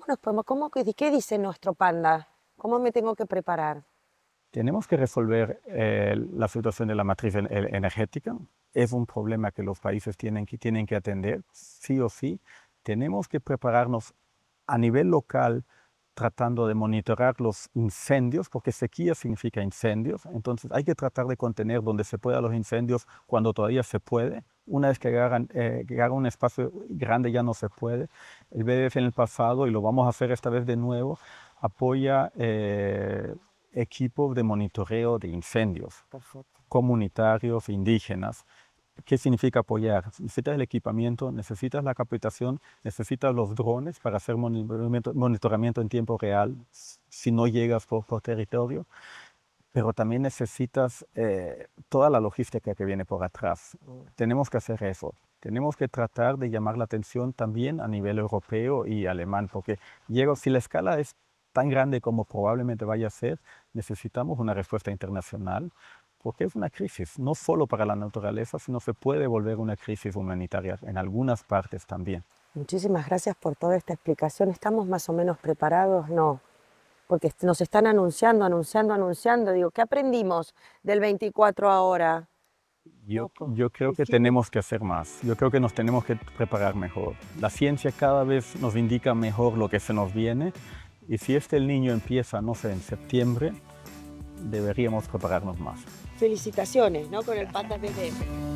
¿Cómo nos podemos, qué dice nuestro panda? ¿Cómo me tengo que preparar? Tenemos que resolver la situación de la matriz energética. Es un problema que los países tienen que atender, sí o sí. Tenemos que prepararnos a nivel local tratando de monitorar los incendios, porque sequía significa incendios. Entonces hay que tratar de contener donde se pueda los incendios cuando todavía se puede. Una vez que agarran un espacio grande ya no se puede. El BDF en el pasado, y lo vamos a hacer esta vez de nuevo, apoya equipos de monitoreo de incendios. Perfecto. Comunitarios, indígenas. ¿Qué significa apoyar? Necesitas el equipamiento, necesitas la capacitación, necesitas los drones para hacer monitoramiento en tiempo real si no llegas por territorio, pero también necesitas toda la logística que viene por atrás. Tenemos que hacer eso. Tenemos que tratar de llamar la atención también a nivel europeo y alemán, porque si la escala es tan grande como probablemente vaya a ser, necesitamos una respuesta internacional, porque es una crisis, no solo para la naturaleza, sino se puede volver una crisis humanitaria en algunas partes también. Muchísimas gracias por toda esta explicación. ¿Estamos más o menos preparados? No, porque nos están anunciando. Digo, ¿qué aprendimos del 24 ahora? Yo creo que tenemos que hacer más. Yo creo que nos tenemos que preparar mejor. La ciencia cada vez nos indica mejor lo que se nos viene. Y si el niño empieza, no sé, en septiembre, deberíamos prepararnos más. Felicitaciones, ¿no? Con el panda BDF.